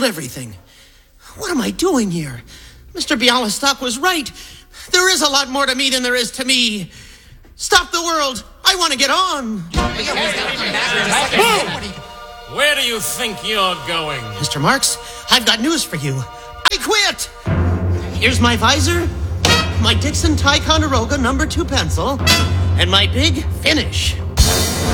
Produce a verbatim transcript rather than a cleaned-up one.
everything. What am I doing here? Mister Bialystok was right. There is a lot more to me than there is to me. Stop the world. I want to get on. Who? Where do you think you're going? Mister Marks, I've got news for you. I quit. Here's my visor, my Dixon Ticonderoga number two pencil, and my big finish.